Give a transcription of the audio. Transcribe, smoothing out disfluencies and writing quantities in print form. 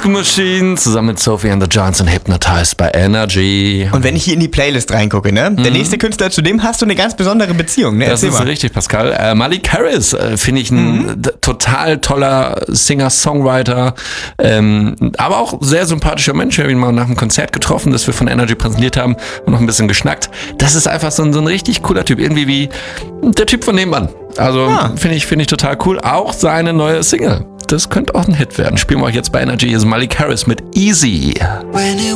School Machine zusammen mit Sophie and the Giants und Hypnotized bei Energy. Und wenn ich hier in die Playlist reingucke, ne? Der nächste Künstler, zu dem hast du eine ganz besondere Beziehung, ne? Das ist richtig, Pascal. Malik Harris finde ich ein total toller Singer-Songwriter, aber auch sehr sympathischer Mensch. Ich habe ihn mal nach einem Konzert getroffen, das wir von Energy präsentiert haben und noch ein bisschen geschnackt. Das ist einfach so ein richtig cooler Typ, irgendwie wie der Typ von nebenan. Also finde ich total cool. Auch seine neue Single. Das könnte auch ein Hit werden. Spielen wir euch jetzt bei Energy. Hier ist Malik Harris mit Easy.